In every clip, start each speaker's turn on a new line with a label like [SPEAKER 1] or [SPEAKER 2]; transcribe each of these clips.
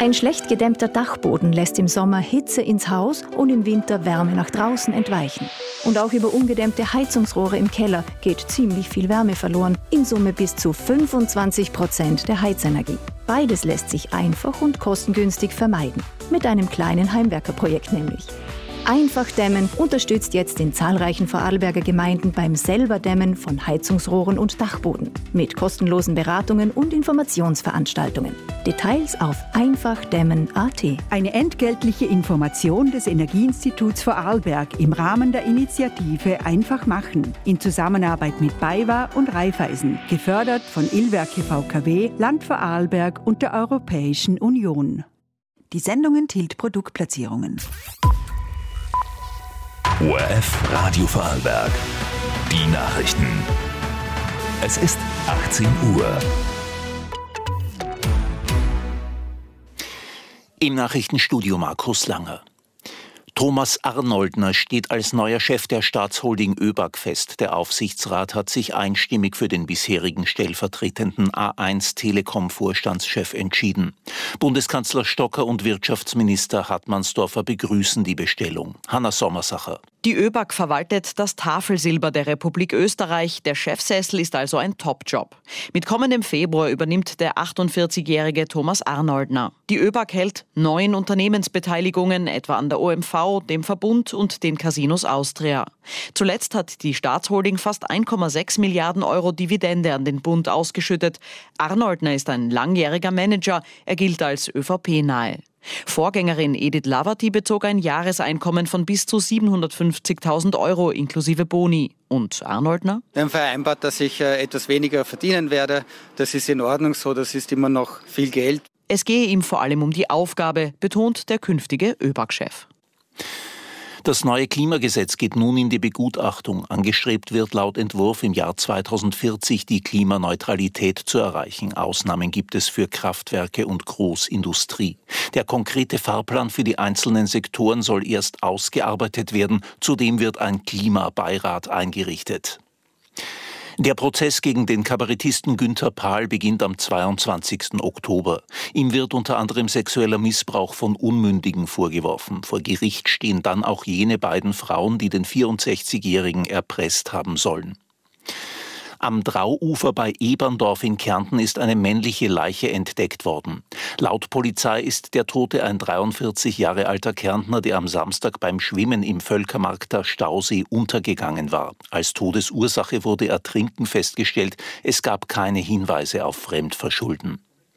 [SPEAKER 1] Ein schlecht gedämmter Dachboden lässt im Sommer Hitze ins Haus und im Winter Wärme nach draußen entweichen. Und auch über ungedämmte Heizungsrohre im Keller geht ziemlich viel Wärme verloren, in Summe bis zu 25% der Heizenergie. Beides lässt sich einfach und kostengünstig vermeiden, mit einem kleinen Heimwerkerprojekt nämlich. Einfach dämmen unterstützt jetzt in zahlreichen Vorarlberger Gemeinden beim Selberdämmen von Heizungsrohren und Dachboden mit kostenlosen Beratungen und Informationsveranstaltungen. Details auf einfachdämmen.at.
[SPEAKER 2] Eine entgeltliche Information des Energieinstituts Vorarlberg im Rahmen der Initiative Einfach machen in Zusammenarbeit mit BayWa und Raiffeisen, gefördert von Illwerke VKW, Land Vorarlberg und der Europäischen Union. Die Sendung enthielt Produktplatzierungen.
[SPEAKER 3] ORF Radio Vorarlberg. Die Nachrichten. Es ist 18 Uhr. Im Nachrichtenstudio Markus Langer. Thomas Arnoldner steht als neuer Chef der Staatsholding ÖBAG fest. Der Aufsichtsrat hat sich einstimmig für den bisherigen stellvertretenden A1 Telekom-Vorstandschef entschieden. Bundeskanzler Stocker und Wirtschaftsminister Hartmannsdorfer begrüßen die Bestellung. Hanna Sommersacher.
[SPEAKER 4] Die ÖBAG verwaltet das Tafelsilber der Republik Österreich. Der Chefsessel ist also ein Top-Job. Mit kommendem Februar übernimmt der 48-jährige Thomas Arnoldner. Die ÖBAG hält 9 Unternehmensbeteiligungen, etwa an der OMV, dem Verbund und den Casinos Austria. Zuletzt hat die Staatsholding fast 1,6 Milliarden Euro Dividende an den Bund ausgeschüttet. Arnoldner ist ein langjähriger Manager. Er gilt als ÖVP-nahe. Vorgängerin Edith Laverty bezog ein Jahreseinkommen von bis zu 750.000 Euro inklusive Boni. Und Arnoldner?
[SPEAKER 5] Wir haben vereinbart, dass ich etwas weniger verdienen werde. Das ist in Ordnung so, das ist immer noch viel Geld.
[SPEAKER 4] Es gehe ihm vor allem um die Aufgabe, betont der künftige ÖBAG-Chef.
[SPEAKER 3] Das neue Klimagesetz geht nun in die Begutachtung. Angestrebt wird laut Entwurf im Jahr 2040 die Klimaneutralität zu erreichen. Ausnahmen gibt es für Kraftwerke und Großindustrie. Der konkrete Fahrplan für die einzelnen Sektoren soll erst ausgearbeitet werden. Zudem wird ein Klimabeirat eingerichtet. Der Prozess gegen den Kabarettisten Günther Pahl beginnt am 22. Oktober. Ihm wird unter anderem sexueller Missbrauch von Unmündigen vorgeworfen. Vor Gericht stehen dann auch jene beiden Frauen, die den 64-Jährigen erpresst haben sollen. Am Drauufer bei Eberndorf in Kärnten ist eine männliche Leiche entdeckt worden. Laut Polizei ist der Tote ein 43 Jahre alter Kärntner, der am Samstag beim Schwimmen im Völkermarkter Stausee untergegangen war. Als Todesursache wurde Ertrinken festgestellt. Es gab keine Hinweise auf Fremdverschulden.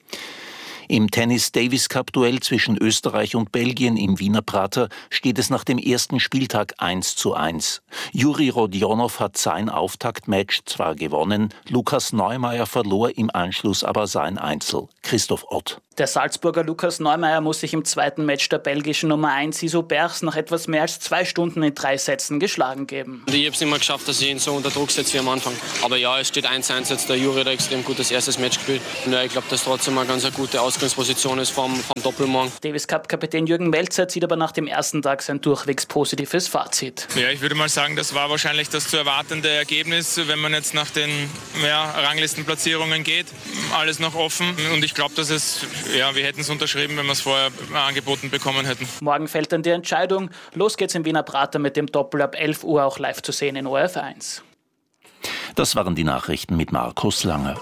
[SPEAKER 3] Im Tennis-Davis-Cup-Duell zwischen Österreich und Belgien im Wiener Prater steht es nach dem ersten Spieltag 1:1. Juri Rodionov hat sein Auftaktmatch zwar gewonnen, Lukas Neumeier verlor im Anschluss aber sein Einzel. Christoph Ott.
[SPEAKER 6] Der Salzburger Lukas Neumeier muss sich im zweiten Match der belgischen Nummer 1 Iso Bergs nach etwas mehr als 2 Stunden in 3 Sätzen geschlagen geben.
[SPEAKER 7] Ich habe es nicht mehr geschafft, dass ich ihn so unter Druck setze wie am Anfang. Aber ja, es steht 1:1 jetzt. Der Juri hat ein extrem gutes erstes Match gespielt. Und ja, ich glaube, dass trotzdem eine ganz gute Ausgangsposition ist vom Doppelmorgen.
[SPEAKER 6] Davis Cup-Kapitän Jürgen Melzer zieht aber nach dem ersten Tag sein durchwegs positives Fazit.
[SPEAKER 8] Ja, ich würde mal sagen, das war wahrscheinlich das zu erwartende Ergebnis, wenn man jetzt nach den Ranglistenplatzierungen geht. Alles noch offen. Und ich glaube, dass wir hätten es unterschrieben, wenn wir es vorher angeboten bekommen hätten.
[SPEAKER 6] Morgen fällt dann die Entscheidung. Los geht's im Wiener Prater mit dem Doppel ab 11 Uhr auch live zu sehen in ORF 1.
[SPEAKER 3] Das waren die Nachrichten mit Markus Langer.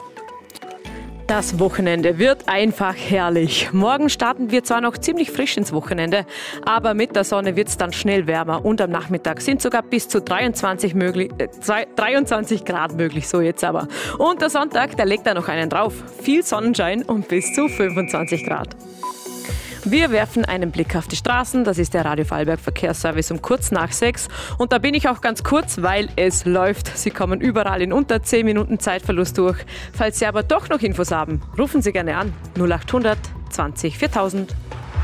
[SPEAKER 9] Das Wochenende wird einfach herrlich. Morgen starten wir zwar noch ziemlich frisch ins Wochenende, aber mit der Sonne wird es dann schnell wärmer und am Nachmittag sind sogar bis zu 23 Grad möglich, so jetzt aber. Und der Sonntag, der legt da noch einen drauf. Viel Sonnenschein und bis zu 25 Grad. Wir werfen einen Blick auf die Straßen. Das ist der Radio Vorarlberg Verkehrsservice um kurz nach 6. Und da bin ich auch ganz kurz, weil es läuft. Sie kommen überall in unter 10 Minuten Zeitverlust durch. Falls Sie aber doch noch Infos haben, rufen Sie gerne an. 0800 20 4000.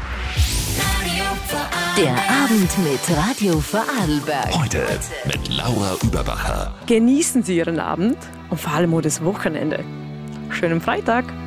[SPEAKER 10] Der Abend mit Radio Vorarlberg.
[SPEAKER 3] Heute mit Laura Überbacher.
[SPEAKER 9] Genießen Sie Ihren Abend und vor allem das Wochenende. Schönen Freitag.